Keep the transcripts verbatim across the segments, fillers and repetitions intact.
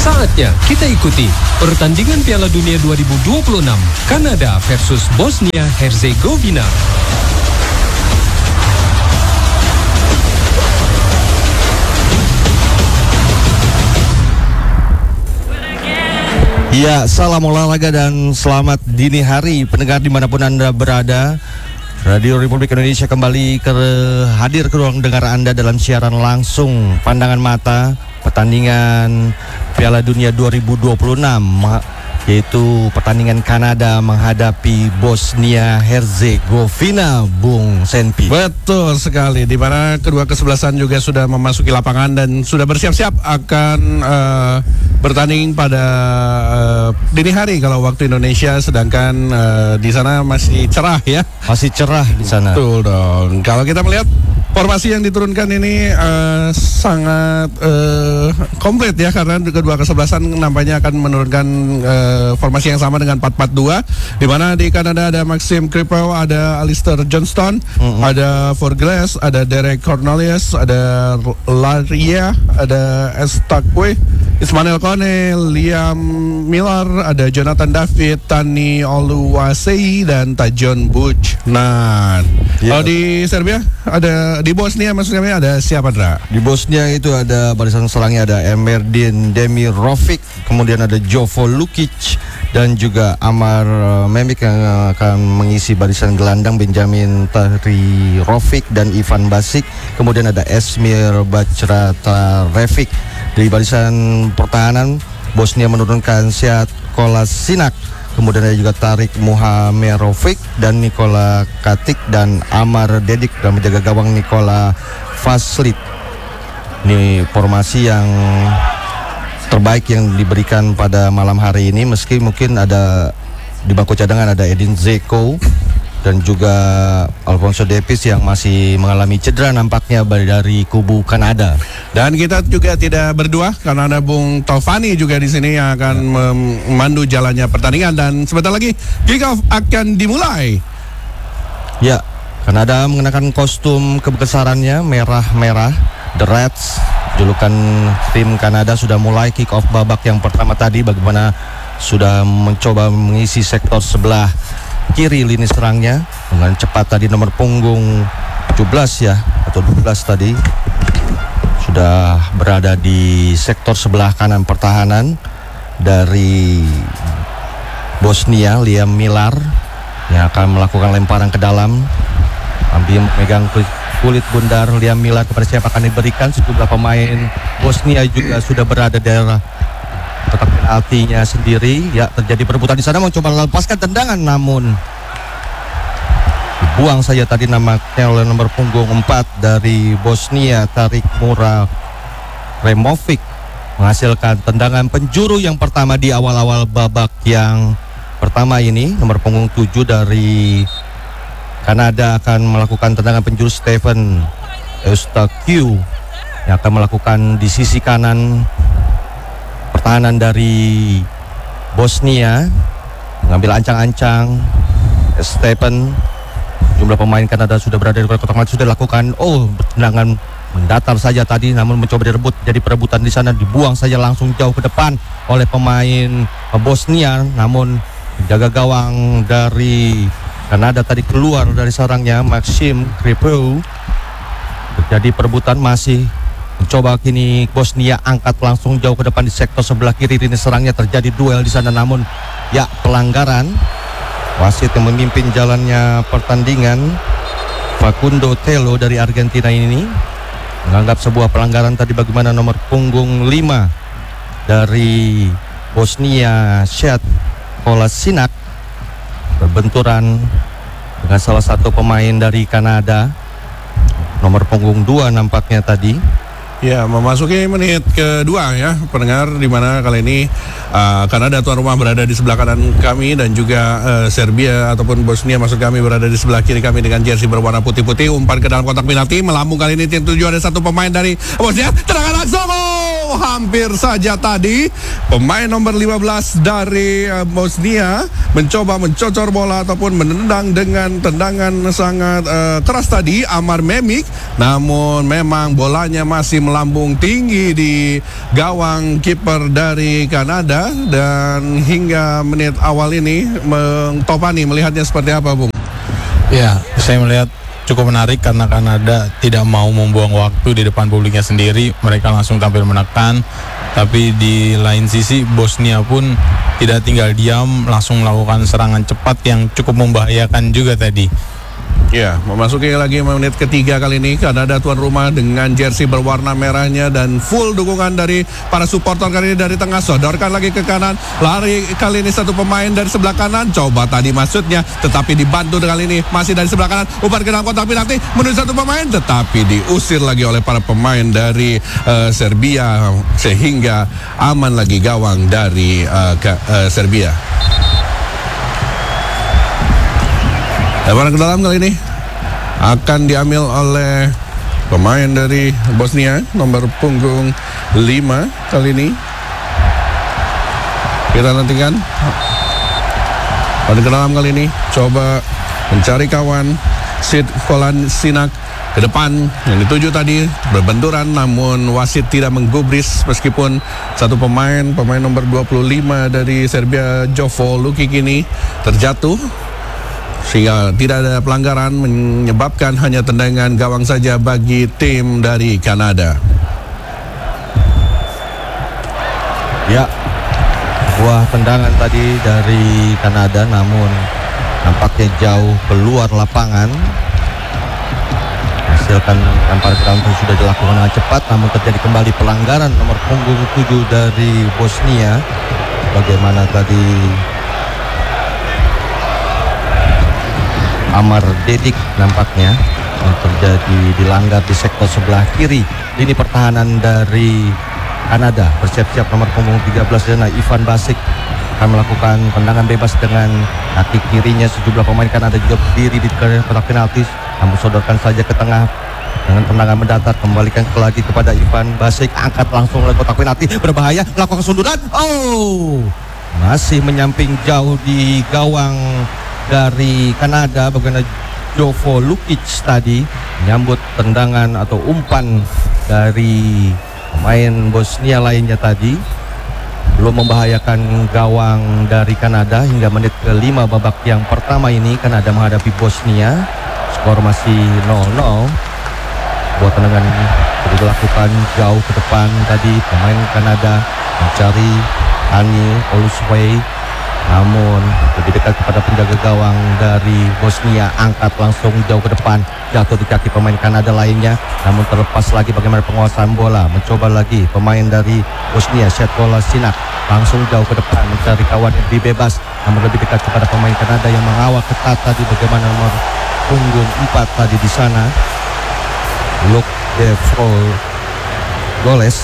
Saatnya kita ikuti pertandingan Piala Dunia dua ribu dua puluh enam Kanada versus Bosnia Herzegovina. Ya, salam olahraga dan selamat dini hari pendengar dimanapun Anda berada. Radio Republik Indonesia kembali ke, hadir ke ruang dengar Anda dalam siaran langsung pandangan mata pertandingan Piala Dunia dua ribu dua puluh enam, yaitu pertandingan Kanada menghadapi Bosnia Herzegovina, Bung Senpi. Betul sekali, di mana kedua kesebelasan juga sudah memasuki lapangan dan sudah bersiap-siap akan uh, bertanding pada uh, dini hari kalau waktu Indonesia, sedangkan uh, di sana masih cerah ya. Masih cerah di sana. Betul dong. Kalau kita melihat formasi yang diturunkan ini uh, sangat uh, komplit ya, karena kedua kesebelasan nampaknya akan menurunkan uh, formasi yang sama dengan empat empat dua, di mana di Kanada ada Maxim Kripo, ada Alistair Johnston, mm-hmm. ada Forglass, ada Derek Cornelius, ada Laria, ada Estakwe, Ismail Kone, Liam Miller, ada Jonathan David, Tani Oluwasei, dan Tajon Butch. Nah, yeah. Kalau di Serbia ada, di Bosnia maksudnya ada siapa, Dra? Di Bosnia itu ada barisan serangnya ada Emerdin Demirovic, kemudian ada Jovo Lukic, dan juga Amar Memik yang akan mengisi barisan gelandang, Benjamin Tahrirovic dan Ivan Basic. Kemudian ada Esmir Bacratarevic. Di barisan pertahanan Bosnia menurunkan Sead Kolasinac, kemudian ada juga Tarik Muhamerovic dan Nikola Katic, dan Amar Dedik, dan menjaga gawang Nikola Vaslit. Ini formasi yang terbaik yang diberikan pada malam hari ini, meski mungkin ada di bangku cadangan ada Edin Dzeko dan juga Alfonso Davies yang masih mengalami cedera nampaknya dari kubu Kanada. Dan kita juga tidak berdua karena ada Bung Taufani juga di sini yang akan memandu jalannya pertandingan, dan sebentar lagi kick off akan dimulai. Ya, Kanada mengenakan kostum kebesarannya merah-merah, The Reds, julukan tim Kanada. Sudah mulai kick off babak yang pertama tadi, bagaimana sudah mencoba mengisi sektor sebelah kiri lini serangnya dengan cepat tadi nomor punggung tujuh belas ya, atau dua belas tadi sudah berada di sektor sebelah kanan pertahanan dari Bosnia, Liam Miller yang akan melakukan lemparan ke dalam, ambil megang kulit bundar Liam Miller. Kepada siapa akan diberikan? Sejumlah pemain Bosnia juga sudah berada di daerah kotak penaltinya sendiri. Ya, terjadi perebutan di sana, mencoba melepaskan tendangan namun dibuang saja tadi namanya oleh nomor punggung empat dari Bosnia, Tarik Mura Removic, menghasilkan tendangan penjuru yang pertama di awal-awal babak yang pertama ini. Nomor punggung tujuh dari Kanada akan melakukan tendangan penjuru, Stephen Eustachiou yang akan melakukan di sisi kanan pertahanan dari Bosnia, mengambil ancang-ancang Stephen. Jumlah pemain Kanada sudah berada di kotak penalti, sudah dilakukan oh tendangan mendatar saja tadi, namun mencoba direbut, jadi perebutan di sana, dibuang saja langsung jauh ke depan oleh pemain Bosnia, namun menjaga gawang dari Kanada tadi keluar dari sarangnya Maxim Kripo. Terjadi perebutan, masih mencoba kini Bosnia angkat langsung jauh ke depan di sektor sebelah kiri lini serangnya. Terjadi duel di sana, namun ya pelanggaran. Wasit yang memimpin jalannya pertandingan, Facundo Telo dari Argentina ini, menganggap sebuah pelanggaran tadi, bagaimana nomor punggung lima dari Bosnia, Sead Kolasinac, berbenturan dengan salah satu pemain dari Kanada, nomor punggung dua nampaknya tadi. Ya, memasuki menit kedua ya pendengar, di mana kali ini uh, Kanada tuan rumah berada di sebelah kanan kami, dan juga uh, Serbia ataupun Bosnia maksud kami berada di sebelah kiri kami dengan jersey berwarna putih-putih. Umpan ke dalam kotak penalti, melambung kali ini tim tujuh, ada satu pemain dari Bosnia, tendangan langsung, oh hampir saja tadi pemain nomor lima belas dari uh, Bosnia mencoba mencocor bola ataupun menendang dengan tendangan sangat uh, keras tadi Amar Memik, namun memang bolanya masih melambung tinggi di gawang kiper dari Kanada. Dan hingga menit awal ini, Topani melihatnya seperti apa, Bung? Ya, saya melihat cukup menarik karena Kanada tidak mau membuang waktu di depan publiknya sendiri. Mereka langsung tampil menekan. Tapi di lain sisi Bosnia pun tidak tinggal diam, langsung melakukan serangan cepat yang cukup membahayakan juga tadi. Ya, memasuki lagi menit ketiga kali ini Kanada tuan rumah dengan jersey berwarna merahnya dan full dukungan dari para supporter kali ini dari tengah. Sodorkan lagi ke kanan, lari kali ini satu pemain dari sebelah kanan, coba tadi maksudnya tetapi dibantu kali ini masih dari sebelah kanan, umpan ke dalam kotak penalti menuju satu pemain tetapi diusir lagi oleh para pemain dari uh, Serbia sehingga aman lagi gawang dari uh, ke, uh, Serbia. Lebaran ke dalam kali ini akan diambil oleh pemain dari Bosnia nomor punggung lima kali ini. Kita nantikan pada ke dalam kali ini, coba mencari kawan Sid Kolasinac ke depan yang dituju tadi berbenturan, namun wasit tidak menggubris meskipun satu pemain pemain nomor dua puluh lima dari Serbia Jovo Lukic ini terjatuh sehingga tidak ada pelanggaran, menyebabkan hanya tendangan gawang saja bagi tim dari Kanada. Ya, buah tendangan tadi dari Kanada namun nampaknya jauh keluar lapangan. Hasilkan lempar ke dalam sudah dilakukan dengan cepat, namun terjadi kembali pelanggaran nomor punggung tujuh dari Bosnia. Bagaimana tadi Amar Dedic nampaknya yang terjadi dilanggar di sektor sebelah kiri lini pertahanan dari Kanada. Bersiap-siap nomor punggung tiga belas dan Ivan Basic akan melakukan tendangan bebas dengan kaki kirinya. Sejumlah pemain Kanada juga berdiri di kotak penalti, namun sodorkan saja ke tengah dengan tendangan mendatar, kembalikan lagi kepada Ivan Basic, angkat langsung oleh kotak penalti, berbahaya, melakukan sunduran. Oh, masih menyamping jauh di gawang dari Kanada. Bagaimana Jovo Lukic tadi menyambut tendangan atau umpan dari pemain Bosnia lainnya tadi, belum membahayakan gawang dari Kanada. Hingga menit kelima babak yang pertama ini Kanada menghadapi Bosnia, skor masih nol nol. Buat tendangan sudah dilakukan jauh ke depan tadi pemain Kanada mencari Ani Olusway, namun lebih dekat kepada penjaga gawang dari Bosnia, angkat langsung jauh ke depan, jatuh di kaki pemain Kanada lainnya, namun terlepas lagi. Bagaimana penguasaan bola, mencoba lagi pemain dari Bosnia Sid Kolasinac langsung jauh ke depan mencari kawan yang lebih bebas, namun lebih dekat kepada pemain Kanada yang mengawal ketat tadi. Bagaimana nomor punggung empat tadi di sana, Luc de Goles,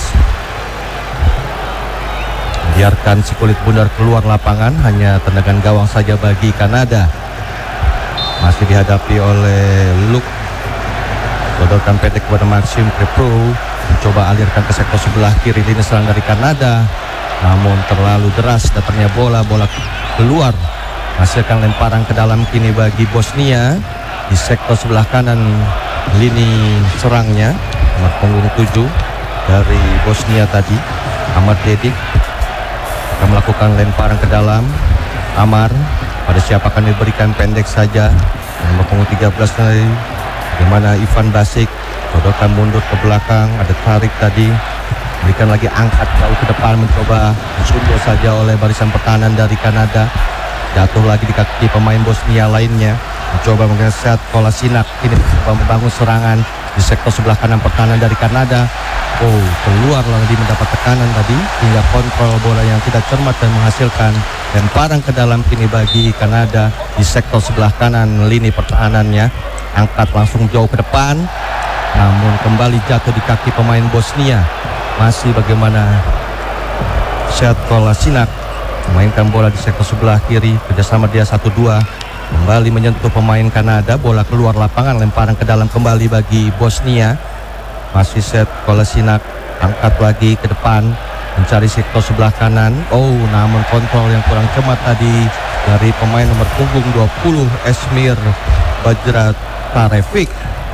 biarkan si kulit bundar keluar lapangan, hanya tendangan gawang saja bagi Kanada. Masih dihadapi oleh Luc, sodorkan pendek kepada Maxime Crepeau, mencoba alirkan ke sektor sebelah kiri lini serang dari Kanada, namun terlalu deras datangnya bola, bola keluar, hasilkan lemparan ke dalam kini bagi Bosnia di sektor sebelah kanan lini serangnya, nomor punggung tujuh dari Bosnia tadi, Amar Dedic akan melakukan lemparan ke dalam. Amar, pada siapa akan diberikan, pendek saja nomor punggung tiga belas tadi. Bagaimana Ivan Basic, sodorkan mundur ke belakang, ada tarik tadi, berikan lagi, angkat jauh ke depan, mencoba disundul saja oleh barisan pertahanan dari Kanada, jatuh lagi di kaki pemain Bosnia lainnya. Mencoba menggeser Kolasinac, ini mencoba membangun serangan di sektor sebelah kanan pertahanan dari Kanada. Oh, keluar lagi mendapat tekanan tadi hingga kontrol bola yang tidak cermat dan menghasilkan lemparan ke dalam kini bagi Kanada di sektor sebelah kanan lini pertahanannya. Angkat langsung jauh ke depan, namun kembali jatuh di kaki pemain Bosnia. Masih bagaimana Sid Kolasinac memainkan bola di sektor sebelah kiri, kerjasama dia satu dua, kembali menyentuh pemain Kanada, bola keluar lapangan, lemparan ke dalam kembali bagi Bosnia. Masih Sid Kolasinac, angkat lagi ke depan, mencari sektor sebelah kanan. Oh, namun kontrol yang kurang cermat tadi dari pemain nomor punggung dua puluh Esmir Bajra Tarevik.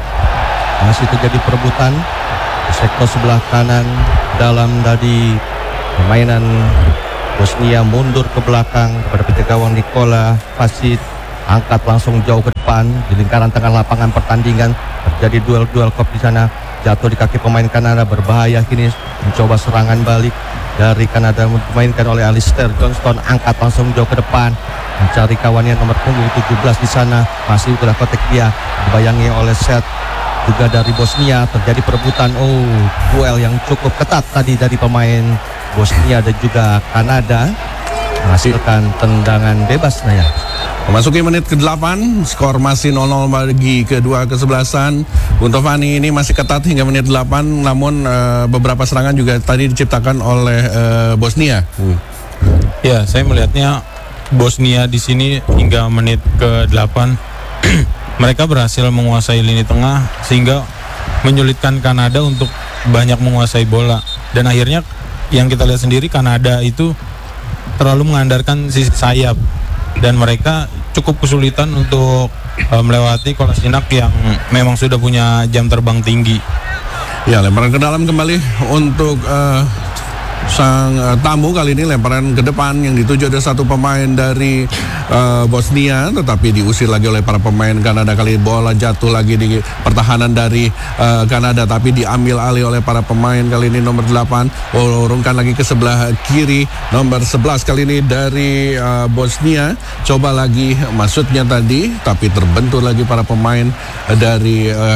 Masih terjadi perebutan di sektor sebelah kanan dalam dari permainan Bosnia, mundur ke belakang kepada penjaga gawang Nikola Fasid, angkat langsung jauh ke depan di lingkaran tengah lapangan pertandingan. Terjadi duel-duel kop di sana, jatuh di kaki pemain Kanada, berbahaya kini mencoba serangan balik dari Kanada dimainkan oleh Alistair Johnston, angkat langsung jauh ke depan mencari kawannya nomor punggung tujuh belas di sana, masih udah kotek dia, dibayangi oleh set juga dari Bosnia. Terjadi perebutan, oh duel yang cukup ketat tadi dari pemain Bosnia dan juga Kanada, menghasilkan tendangan bebas. Nah ya, memasuki menit ke delapan, skor masih nol nol bagi kedua kesebelasan. Untuk Fani ini masih ketat hingga menit delapan, namun uh, beberapa serangan juga tadi diciptakan oleh uh, Bosnia. Hmm. Ya, saya melihatnya Bosnia di sini hingga menit ke delapan mereka berhasil menguasai lini tengah sehingga menyulitkan Kanada untuk banyak menguasai bola. Dan akhirnya yang kita lihat sendiri, Kanada itu terlalu mengandalkan sisi sayap dan mereka cukup kesulitan untuk uh, melewati Kolasinac yang memang sudah punya jam terbang tinggi. Ya, lemparan ke dalam kembali untuk uh, sang uh, tamu. Kali ini lemparan ke depan yang dituju ada satu pemain dari uh, Bosnia, tetapi diusir lagi oleh para pemain Kanada. Kali bola jatuh lagi di pertahanan dari uh, Kanada, tapi diambil alih oleh para pemain. Kali ini nomor delapan, oh, urungkan lagi ke sebelah kiri, nomor sebelas kali ini dari uh, Bosnia. Coba lagi maksudnya tadi, tapi terbentur lagi para pemain uh, dari uh,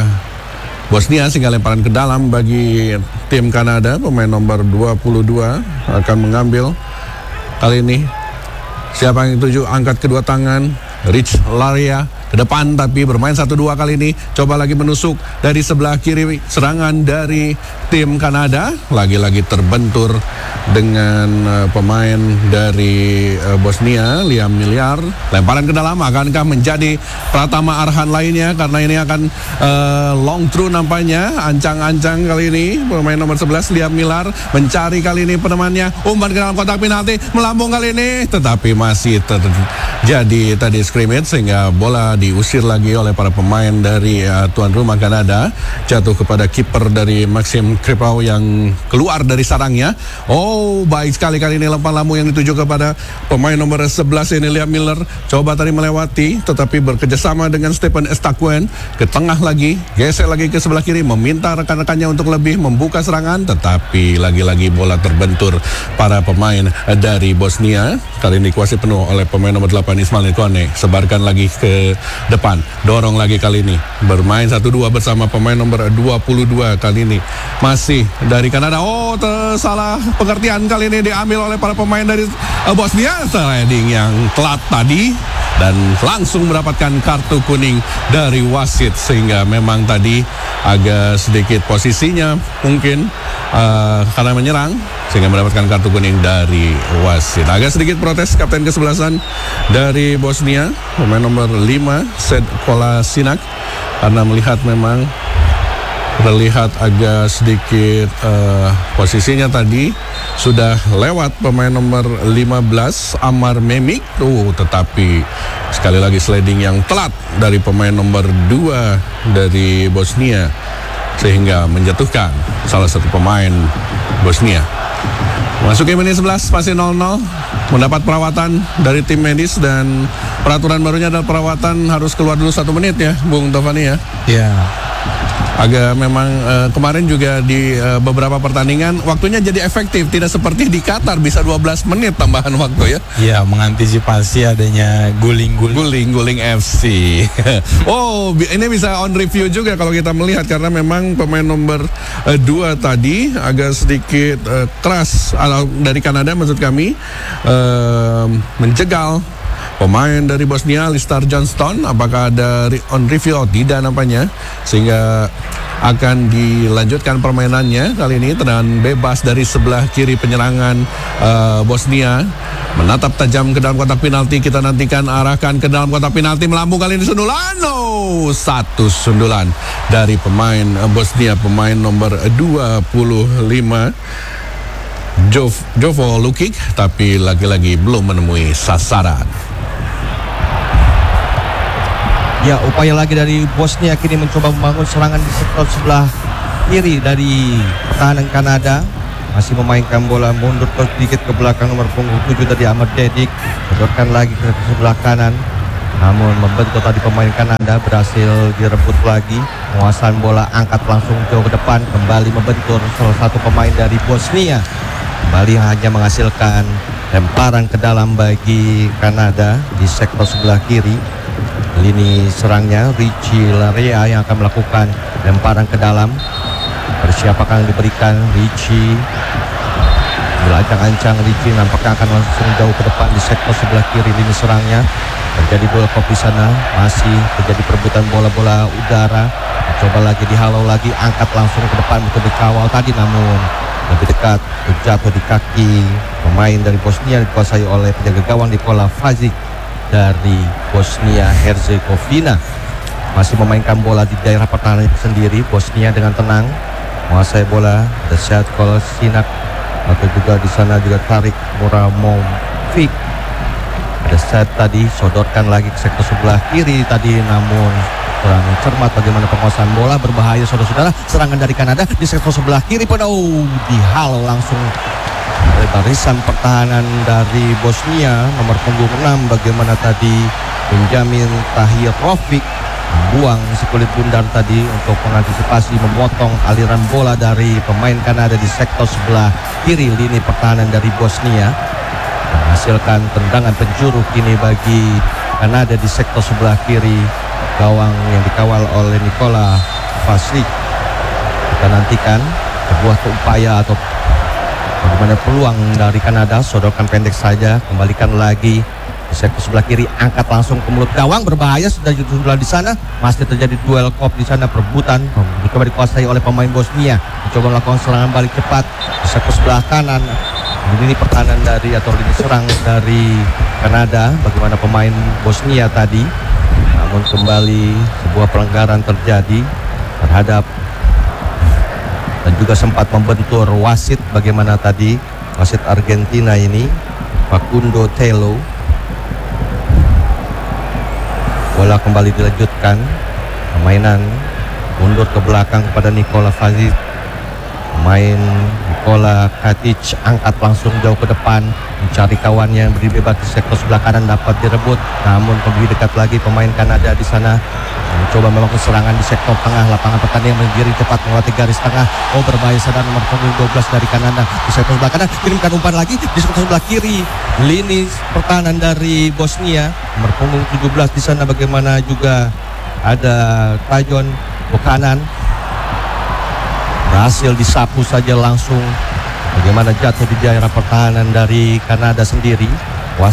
Bosnia sehingga lemparan ke dalam bagi tim Kanada. Pemain nomor dua puluh dua akan mengambil kali ini. Siapa yang tuju? Angkat kedua tangan, Rich Laria ke depan, tapi bermain satu dua kali ini. Coba lagi menusuk dari sebelah kiri, serangan dari tim Kanada. Lagi-lagi terbentur dengan uh, pemain dari uh, Bosnia, Liam Miliar. Lemparan ke dalam, akankah menjadi Pratama Arhan lainnya? Karena ini akan uh, long through nampaknya. Ancang-ancang kali ini pemain nomor sebelas Liam Miliar mencari kali ini penemannya. Umpan ke dalam kotak penalti, melambung kali ini, tetapi masih terjadi tadi scrimmage sehingga bola diusir lagi oleh para pemain dari uh, tuan rumah Kanada. Jatuh kepada kiper dari Maxim Kripau yang keluar dari sarangnya. Oh, baik sekali kali ini lemparan lambung yang dituju kepada pemain nomor sebelas ini Liam Miller. Coba tadi melewati, tetapi bekerjasama dengan Stephen Estakuen ke tengah lagi, geser lagi ke sebelah kiri, meminta rekan-rekannya untuk lebih membuka serangan, tetapi lagi-lagi bola terbentur para pemain dari Bosnia. Kali ini dikuasai penuh oleh pemain nomor delapan Ismail Nikoane. Sebarkan lagi ke depan, dorong lagi kali ini, bermain satu dua bersama pemain nomor dua puluh dua kali ini masih dari Kanada. Oh, salah pengertian kali ini diambil oleh para pemain dari uh, Bosnia. Sliding yang telat tadi dan langsung mendapatkan kartu kuning dari wasit, sehingga memang tadi agak sedikit posisinya mungkin uh, karena menyerang sehingga mendapatkan kartu kuning dari wasit. Agak sedikit protes kapten kesebelasan dari Bosnia, pemain nomor lima Sed Kolasinac, karena melihat memang terlihat agak sedikit uh, posisinya tadi sudah lewat pemain nomor lima belas Amar Memik tuh, tetapi sekali lagi sliding yang telat dari pemain nomor dua dari Bosnia sehingga menjatuhkan salah satu pemain Bosnia. Masuki menit sebelas, masih nol nol, mendapat perawatan dari tim medis, dan peraturan barunya adalah perawatan harus keluar dulu satu menit ya, Bung Tovani ya. Ya. Agak memang uh, kemarin juga di uh, beberapa pertandingan waktunya jadi efektif, tidak seperti di Qatar bisa dua belas menit tambahan waktu ya. Ya, mengantisipasi adanya guling-guling. Guling-guling F C. Oh, ini bisa on review juga kalau kita melihat, karena memang pemain nomor uh, dua tadi agak sedikit uh, keras uh, dari Kanada maksud kami, uh, menjegal pemain dari Bosnia, Alistair Johnston. Apakah ada on review? Oh, tidak nampaknya, sehingga akan dilanjutkan permainannya. Kali ini tendangan bebas dari sebelah kiri penyerangan uh, Bosnia, menatap tajam ke dalam kotak penalti. Kita nantikan arahkan ke dalam kotak penalti, melambung kali ini sundulan. Oh, satu sundulan dari pemain uh, Bosnia, pemain nomor dua puluh lima Jov, Jovo Lukic, tapi lagi-lagi belum menemui sasaran. Ya, upaya lagi dari Bosnia kini mencoba membangun serangan di sektor sebelah kiri dari pertahanan Kanada. Masih memainkan bola mundur sedikit ke belakang nomor punggung tujuh tadi Ahmad Dedik. Sedorkan lagi ke sebelah kanan. Namun membentuk tadi pemain Kanada berhasil direbut lagi. Penguasaan bola angkat langsung jauh ke depan. Kembali membentur salah satu pemain dari Bosnia. Kembali hanya menghasilkan lemparan ke dalam bagi Kanada di sektor sebelah kiri. Lini serangnya Richie Larea yang akan melakukan lemparan ke dalam. Persiapan yang diberikan Richie. Dilancang-ancang Richie nampaknya akan langsung jauh ke depan di sektor sebelah kiri lini serangnya. Terjadi bola kop di sana, masih terjadi perebutan bola-bola udara. Coba lagi dihalau lagi, angkat langsung ke depan untuk dikawal tadi, namun lebih dekat terjatuh di kaki pemain dari Bosnia dikuasai oleh penjaga gawang Nikola Fazic dari Bosnia Herzegovina. Masih memainkan bola di daerah pertahanan itu sendiri. Bosnia dengan tenang menguasai bola. Ada Shatko Sinak atau juga di sana juga Tarik Muramovic. Ada set tadi sodorkan lagi ke sektor sebelah kiri tadi, namun kurang cermat bagaimana penguasaan bola. Berbahaya saudara-saudara, serangan dari Kanada di sektor sebelah kiri pada oh, dihalau langsung oleh barisan pertahanan dari Bosnia nomor punggung enam. Bagaimana tadi Benjamin Tahirovic buang si kulit bundar tadi untuk mengantisipasi memotong aliran bola dari pemain Kanada di sektor sebelah kiri lini pertahanan dari Bosnia. Menghasilkan tendangan penjuru kini bagi Kanada di sektor sebelah kiri gawang yang dikawal oleh Nikola Fazic. Kita nantikan sebuah upaya atau bagaimana peluang dari Kanada. Sodorkan pendek saja, kembalikan lagi di sektor sebelah kiri, angkat langsung ke mulut gawang. Berbahaya sudah sudah di sana. Masih terjadi duel kop di sana, perebutan mencoba dikuasai oleh pemain Bosnia. Mencoba melakukan serangan balik cepat di sektor sebelah kanan. Ini pertahanan dari atau lini serang dari Kanada. Bagaimana pemain Bosnia tadi, namun kembali sebuah pelanggaran terjadi terhadap dan juga sempat membentur wasit. Bagaimana tadi wasit Argentina ini Facundo Telo. Bola kembali dilanjutkan, permainan mundur ke belakang kepada Nikola Fazic. Pemain Nikola Katic angkat langsung jauh ke depan, mencari kawannya yang berdiri bebas di sektor sebelah kanan, dapat direbut. Namun lebih dekat lagi pemain Kanada di sana mencoba melakukan serangan di sektor tengah lapangan pertandingan, menggiring cepat melewati garis tengah. Oh, berbahaya sadar nomor punggung dua belas dari Kanada di sektor sebelah kanan, kirimkan umpan lagi di sektor sebelah kiri lini pertahanan dari Bosnia nomor punggung tujuh belas di sana. Bagaimana juga ada Tajon Buchanan berhasil disapu saja langsung. Bagaimana jatuh di daerah pertahanan dari Kanada sendiri. Was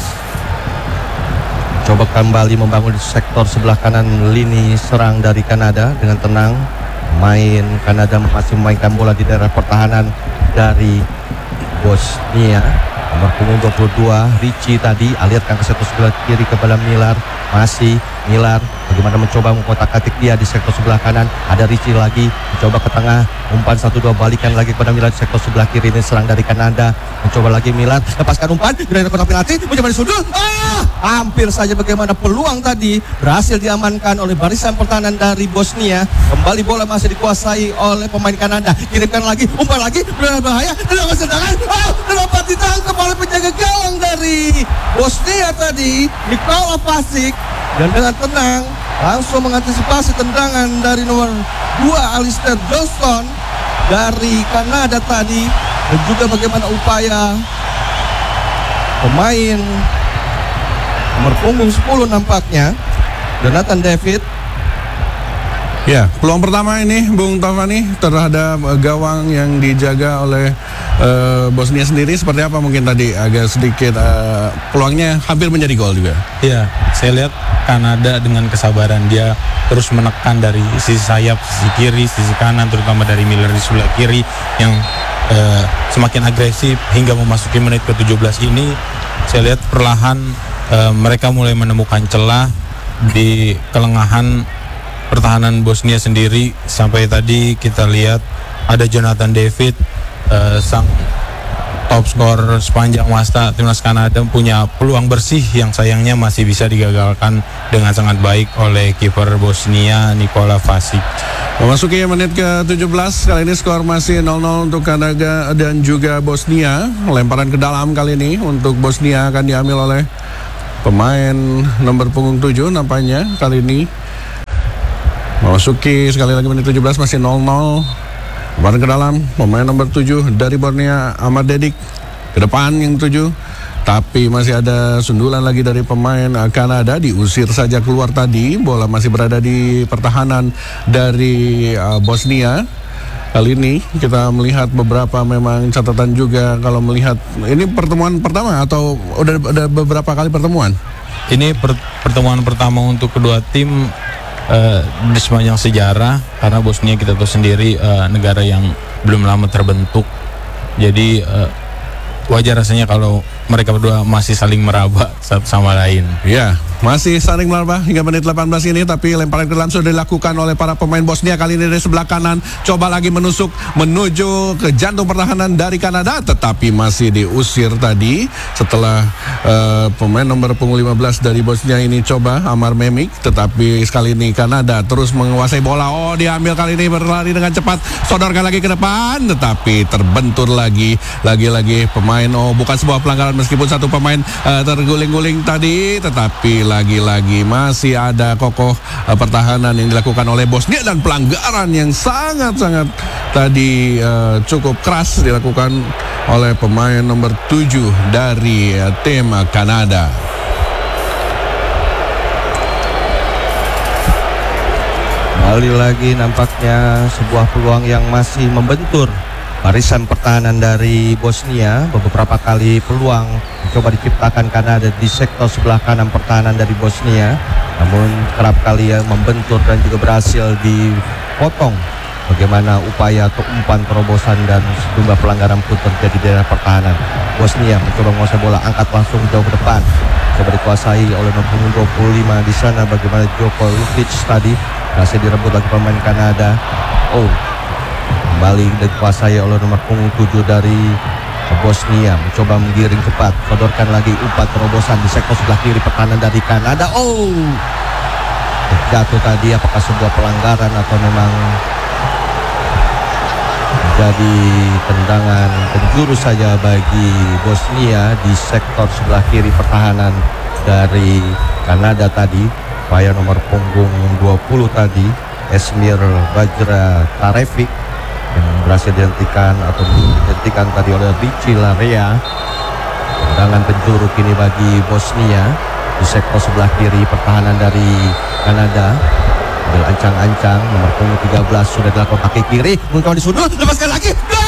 coba kembali membangun di sektor sebelah kanan lini serang dari Kanada dengan tenang. Main Kanada masih memainkan bola di daerah pertahanan dari Bosnia. Nomor punggung dua puluh dua Richie tadi alirkan ke sektor sebelah kiri kepada Miller. Masih Miller bagaimana mencoba mengkotak-atik dia di sektor sebelah kanan. Ada Richie lagi mencoba ke tengah, umpan satu dua, balikan lagi kepada Miller di sektor sebelah kiri. Ini serang dari Kanada. Mencoba lagi Miller, lepaskan umpan dari kotak penalti, mencoba disundul. Ah! Hampir saja bagaimana peluang tadi berhasil diamankan oleh barisan pertahanan dari Bosnia. Kembali bola masih dikuasai oleh pemain Kanada. Kirimkan lagi, umpan lagi, berbahaya, tendangan serangan. Oh, dapat ditangkap oleh penjaga gawang dari Bosnia tadi, Nikola Fazic. Dan dengan tenang langsung mengantisipasi tendangan dari nomor dua Alistair Johnston dari Kanada tadi. Dan juga bagaimana upaya pemain nomor punggung sepuluh nampaknya Jonathan David. Ya, peluang pertama ini Bung Taufani terhadap uh, gawang yang dijaga oleh uh, Bosnia sendiri seperti apa? Mungkin tadi agak sedikit uh, peluangnya hampir menjadi gol juga. Iya, saya lihat Kanada dengan kesabaran dia terus menekan dari sisi sayap, sisi kiri, sisi kanan, terutama dari Miller di sebelah kiri yang uh, semakin agresif hingga memasuki menit ke tujuh belas ini. Saya lihat perlahan uh, mereka mulai menemukan celah di kelengahan pertahanan Bosnia sendiri. Sampai tadi kita lihat ada Jonathan David, uh, sang top skor sepanjang masa timnas Kanada punya peluang bersih yang sayangnya masih bisa digagalkan dengan sangat baik oleh kiper Bosnia Nikola Vasic. Memasuki menit ke tujuh belas, kali ini skor masih nol nol untuk Kanada dan juga Bosnia. Lemparan ke dalam kali ini untuk Bosnia akan diambil oleh pemain nomor punggung tujuh nampaknya kali ini. Memasuki sekali lagi menit tujuh belas masih nol nol. Lemparan ke dalam pemain nomor tujuh dari Borneo Ahmad Dedik ke depan yang tujuh, tapi masih ada sundulan lagi dari pemain Kanada, diusir saja keluar tadi. Bola masih berada di pertahanan dari uh, Bosnia. Kali ini kita melihat beberapa memang catatan juga kalau melihat ini pertemuan pertama atau udah ada beberapa kali pertemuan. Ini per, pertemuan pertama untuk kedua tim Uh, di sepanjang sejarah, karena Bosnia kita tahu sendiri uh, negara yang belum lama terbentuk, jadi uh, wajar rasanya kalau mereka berdua masih saling meraba satu sama lain. Ya, masih saling meraba hingga menit delapan belas ini, tapi lemparan ke dalam sudah dilakukan oleh para pemain Bosnia kali ini dari sebelah kanan. Coba lagi menusuk menuju ke jantung pertahanan dari Kanada, tetapi masih diusir tadi setelah uh, pemain nomor punggung lima belas dari Bosnia ini coba Amar Memik, tetapi sekali ini Kanada terus menguasai bola. Oh, diambil kali ini, berlari dengan cepat, sodorkan lagi ke depan, tetapi terbentur lagi, lagi-lagi pemain. Oh, bukan sebuah pelanggaran meskipun satu pemain uh, terguling-guling tadi, tetapi lagi-lagi masih ada kokoh uh, pertahanan yang dilakukan oleh Bosnia, dan pelanggaran yang sangat-sangat tadi uh, cukup keras dilakukan oleh pemain nomor tujuh dari uh, tim Kanada. Kembali lagi nampaknya sebuah peluang yang masih membentur barisan pertahanan dari Bosnia. Beberapa kali peluang coba diciptakan Kanada di sektor sebelah kanan pertahanan dari Bosnia, namun kerap kali ya membentur dan juga berhasil dipotong. Bagaimana upaya atau umpan terobosan dan sejumlah pelanggaran pun terjadi di daerah pertahanan. Bosnia mencoba menguasai bola, angkat langsung jauh ke depan, coba dikuasai oleh nomor punggung dua puluh lima di sana. Bagaimana Joko Lukic tadi berhasil direbut lagi pemain Kanada. Oh, kembali dikuasai oleh nomor punggung tujuh dari Bosnia, mencoba menggiring cepat, sodorkan lagi umpan terobosan di sektor sebelah kiri pertahanan dari Kanada. Oh, jatuh tadi, apakah sebuah pelanggaran atau memang jadi tendangan penjuru saja bagi Bosnia di sektor sebelah kiri pertahanan dari Kanada tadi. Upaya nomor punggung dua puluh tadi, Esmir Bajra Tarevic, yang berhasil dihentikan atau dihentikan tadi oleh Richie Larea. Tendangan penjuru kini bagi Bosnia di sektor sebelah kiri pertahanan dari Kanada. Ambil ancang-ancang, nomor punggung tiga belas sudah dilakukan kaki kiri, mencoba disundul, lepaskan lagi.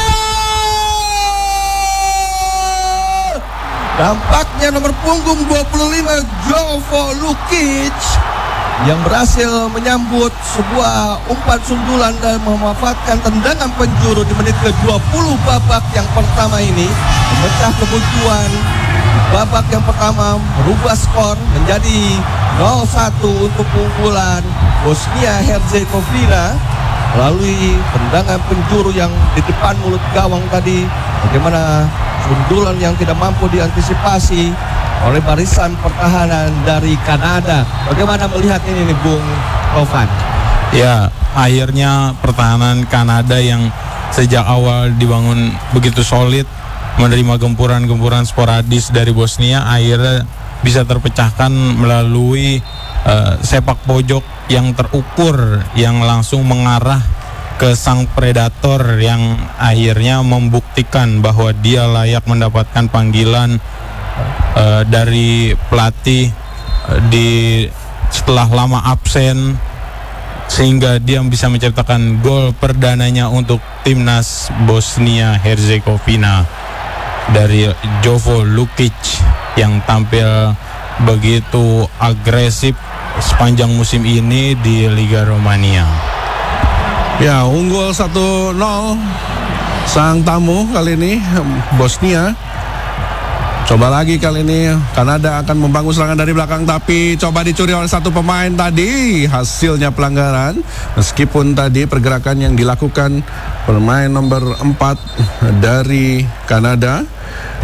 Gol! Dampaknya nomor punggung dua puluh lima Jovo Lukic yang berhasil menyambut sebuah umpan sundulan dan memanfaatkan tendangan penjuru di menit ke dua puluh babak yang pertama ini, memecah kebuntuan. Babak yang pertama merubah skor menjadi nol satu untuk keunggulan Bosnia Herzegovina melalui tendangan penjuru yang di depan mulut gawang tadi. Bagaimana sundulan yang tidak mampu diantisipasi oleh barisan pertahanan dari Kanada. Bagaimana melihat ini nih Bung Rovan? Ya, akhirnya pertahanan Kanada yang sejak awal dibangun begitu solid, menerima gempuran-gempuran sporadis dari Bosnia, akhirnya bisa terpecahkan melalui uh, sepak pojok yang terukur yang langsung mengarah ke sang predator, yang akhirnya membuktikan bahwa dia layak mendapatkan panggilan uh, dari pelatih uh, di setelah lama absen, sehingga dia bisa menciptakan gol perdananya untuk timnas Bosnia Herzegovina dari Jovo Lukic yang tampil begitu agresif sepanjang musim ini di Liga Romania. Ya, unggul satu nol sang tamu kali ini Bosnia. Coba lagi kali ini Kanada akan membangun serangan dari belakang, tapi coba dicuri oleh satu pemain tadi. Hasilnya pelanggaran, meskipun tadi pergerakan yang dilakukan pemain nomor empat dari Kanada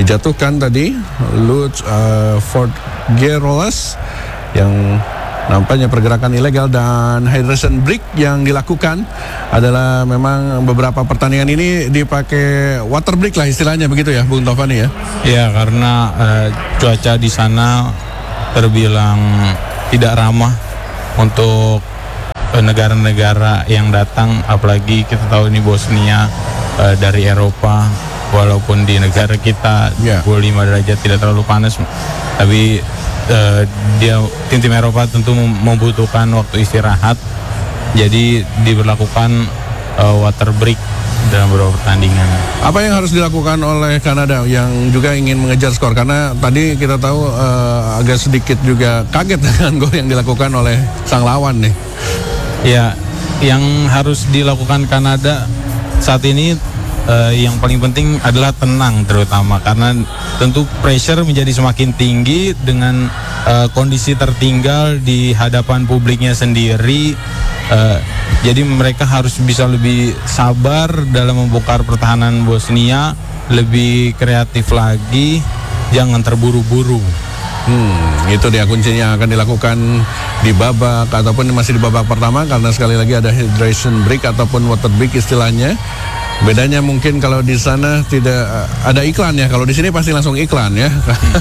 dijatuhkan tadi Lutz uh, Fortgerolas yang nampaknya pergerakan ilegal, dan hydration break yang dilakukan adalah memang beberapa pertandingan ini dipakai water break lah istilahnya begitu ya Bung Tovani ya. Ya, karena uh, cuaca di sana terbilang tidak ramah untuk uh, negara-negara yang datang, apalagi kita tahu ini Bosnia uh, dari Eropa. Walaupun di negara kita Yeah. dua puluh lima derajat tidak terlalu panas, tapi uh, dia tim-tim Eropa tentu mem- membutuhkan waktu istirahat. Jadi diberlakukan uh, water break dalam beberapa pertandingan. Apa yang harus dilakukan oleh Kanada yang juga ingin mengejar skor? Karena tadi kita tahu uh, agak sedikit juga kaget dengan gol yang dilakukan oleh sang lawan nih. Ya, yang harus dilakukan Kanada saat ini uh, yang paling penting adalah tenang, terutama karena tentu pressure menjadi semakin tinggi dengan uh, kondisi tertinggal di hadapan publiknya sendiri. Uh, jadi mereka harus bisa lebih sabar dalam membongkar pertahanan Bosnia, lebih kreatif lagi, jangan terburu-buru. Hmm, itu dia kuncinya akan dilakukan di babak ataupun masih di babak pertama, karena sekali lagi ada hydration break ataupun water break istilahnya. Bedanya mungkin kalau di sana tidak uh, ada iklan ya, kalau di sini pasti langsung iklan ya.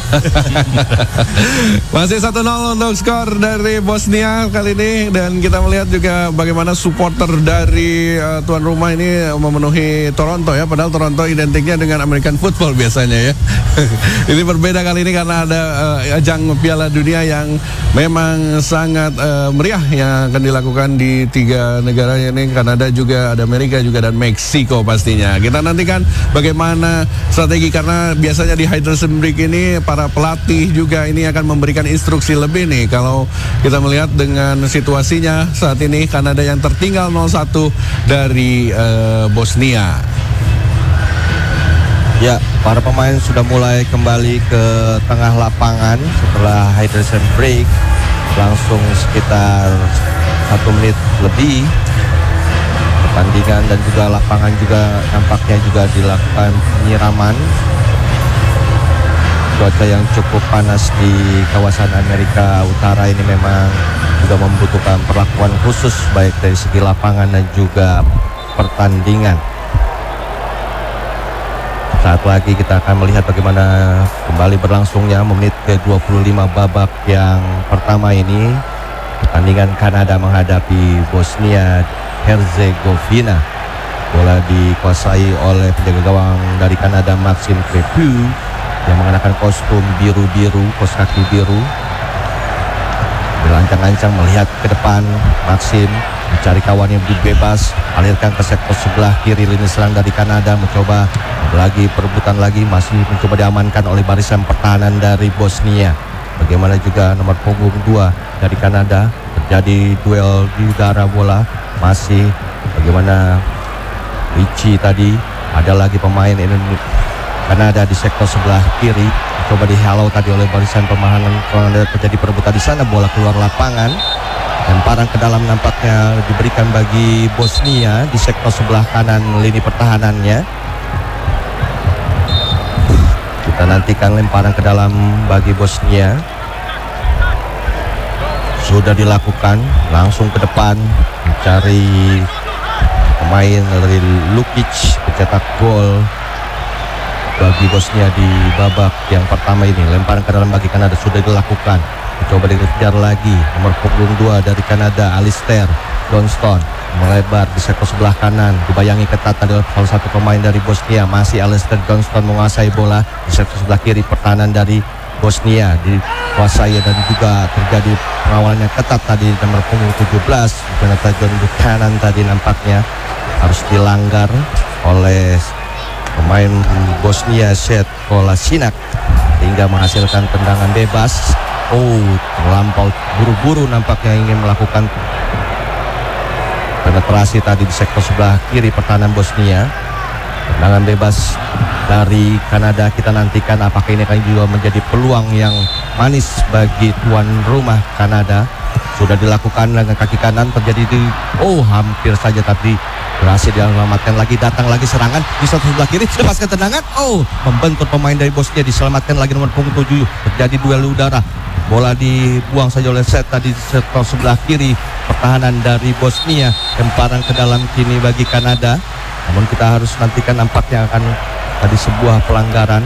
Masih satu nol untuk skor dari Bosnia kali ini, dan kita melihat juga bagaimana supporter dari uh, tuan rumah ini memenuhi Toronto ya, padahal Toronto identiknya dengan American football biasanya ya. Ini berbeda kali ini karena ada uh, ajang Piala Dunia yang memang sangat uh, meriah yang akan dilakukan di tiga negara ini, Kanada juga, ada Amerika juga, dan Meksiko pastinya. Kita nantikan bagaimana strategi, karena biasanya di hydration break ini para pelatih juga ini akan memberikan instruksi lebih nih. Kalau kita melihat dengan situasinya saat ini, Kanada yang tertinggal nol satu dari uh, Bosnia. Ya, para pemain sudah mulai kembali ke tengah lapangan setelah hydration break, langsung sekitar satu menit lebih. Pertandingan dan juga lapangan juga nampaknya juga dilakukan penyiraman. Cuaca yang cukup panas di kawasan Amerika Utara ini memang juga membutuhkan perlakuan khusus baik dari segi lapangan dan juga pertandingan. Saat lagi kita akan melihat bagaimana kembali berlangsungnya menit ke dua puluh lima babak yang pertama ini. Pertandingan Kanada menghadapi Bosnia Herzegovina. Bola dikuasai oleh penjaga gawang dari Kanada, Maxime Crepeau, yang mengenakan kostum biru-biru, kos kaki biru. Berlancang-lancang melihat ke depan, Maxime mencari kawan yang bebas, alirkan ke sektor sebelah kiri lini serang dari Kanada, mencoba lagi perebutan lagi, masih mencoba diamankan oleh barisan pertahanan dari Bosnia. Bagaimana juga nomor punggung dua dari Kanada, terjadi duel di udara bola, masih bagaimana Ricci tadi, ada lagi pemain Indonesia Kanada di sektor sebelah kiri, coba dihalau tadi oleh barisan pertahanan Kanada, terjadi perebutan di sana, bola keluar lapangan, lemparan ke dalam nampaknya diberikan bagi Bosnia di sektor sebelah kanan lini pertahanannya. Kita nantikan lemparan ke dalam bagi Bosnia. Sudah dilakukan, langsung ke depan mencari pemain dari Lukic, pencetak gol bagi Bosnia di babak yang pertama ini. Lemparan ke dalam bagi Kanada sudah dilakukan, coba dikejar lagi nomor punggung dua dari Kanada, Alistair Johnston, melebar di sektor sebelah kanan, dibayangi ketat adalah salah satu pemain dari Bosnia. Masih Alistair Johnston menguasai bola di sektor sebelah kiri, pertahanan dari Bosnia dikuasai dan juga terjadi pengawalannya ketat tadi nomor punggung tujuh belas Jonathan John Buchanan tadi nampaknya harus dilanggar oleh pemain Bosnia Seth Kolasinac hingga menghasilkan tendangan bebas. Oh, terlampau buru-buru nampaknya ingin melakukan penetrasi tadi di sektor sebelah kiri pertahanan Bosnia. Tendangan bebas dari Kanada, kita nantikan apakah ini akan juga menjadi peluang yang manis bagi tuan rumah Kanada. sudah dilakukan dengan kaki kanan, terjadi di oh hampir saja tapi berhasil diselamatkan lagi. Datang lagi serangan di satu sebelah kiri, lepaskan tendangan, oh membentur pemain dari Bosnia, diselamatkan lagi nomor punggung tujuh. Terjadi duel udara, bola dibuang saja oleh Seta di sektor sebelah kiri pertahanan dari Bosnia. Lemparan ke dalam kini bagi Kanada, namun kita harus nantikan, nampaknya akan tadi sebuah pelanggaran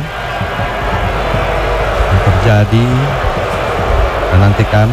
yang terjadi. Kita nantikan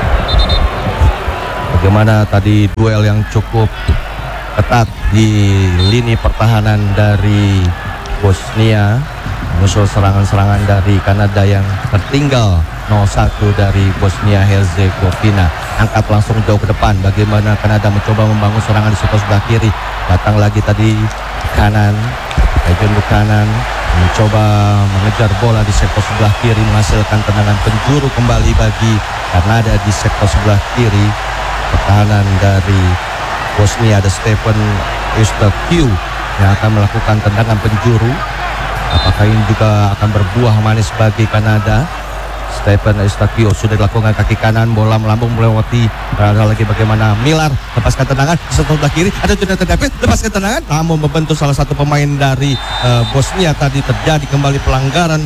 bagaimana tadi duel yang cukup ketat di lini pertahanan dari Bosnia menyusul serangan-serangan dari Kanada yang tertinggal nol satu dari Bosnia Herzegovina. Angkat langsung jauh ke depan, bagaimana Kanada mencoba membangun serangan di sektor sebelah kiri. Datang lagi tadi kanan, Ejon Buchanan mencoba mengejar bola di sektor sebelah kiri, menghasilkan tendangan penjuru kembali bagi Kanada di sektor sebelah kiri pertahanan dari Bosnia. Ada Stefan Eustachiou yang akan melakukan tendangan penjuru. Apakah ini juga akan berbuah manis bagi Kanada? Stefan Eustachiou sudah dilakukan kaki kanan, bola melambung melewati. Ada lagi bagaimana Millar lepaskan tendangan di sebelah kiri, ada Jonathan David lepaskan tendangan, namun membentur salah satu pemain dari uh, Bosnia. Tadi terjadi kembali pelanggaran